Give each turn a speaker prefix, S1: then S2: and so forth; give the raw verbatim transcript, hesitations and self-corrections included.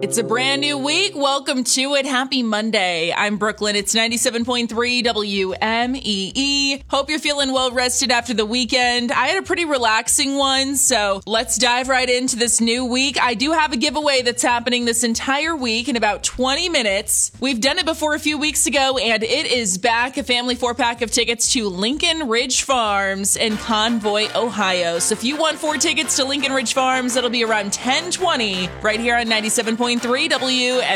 S1: It's a brand new week. Welcome to it. Happy Monday. I'm Brooklyn. It's ninety-seven point three W M E E. Hope you're feeling well rested after the weekend. I had a pretty relaxing one, so let's dive right into this new week. I do have a giveaway that's happening this entire week in about twenty minutes. We've done it before a few weeks ago, and it is back. A family four-pack of tickets to Lincoln Ridge Farms in Convoy, Ohio. So if you want four tickets to Lincoln Ridge Farms, that'll be around ten twenty right here on ninety-seven point three W M E E.